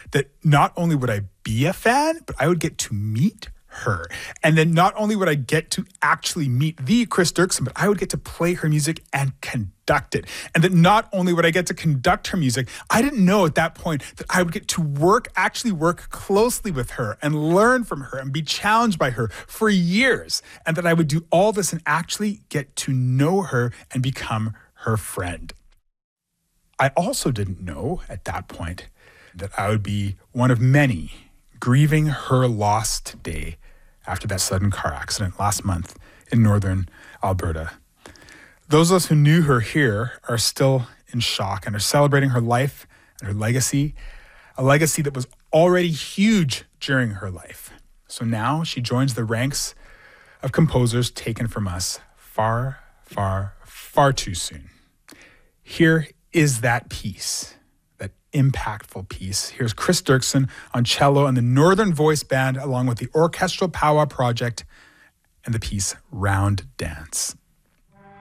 that not only would I be a fan, but I would get to meet her. And then not only would I get to actually meet the Chris Dirksen, but I would get to play her music and conduct it. And that not only would I get to conduct her music, I didn't know at that point that I would get to actually work closely with her and learn from her and be challenged by her for years. And that I would do all this and actually get to know her and become her friend. I also didn't know at that point that I would be one of many grieving her loss today after that sudden car accident last month in northern Alberta. Those of us who knew her here are still in shock and are celebrating her life and her legacy, a legacy that was already huge during her life. So now she joins the ranks of composers taken from us far, far, far too soon. Here is that piece, that impactful piece. Here's Chris Dirksen on cello and the Northern Voice Band, along with the Orchestral Powwow Project and the piece Round Dance.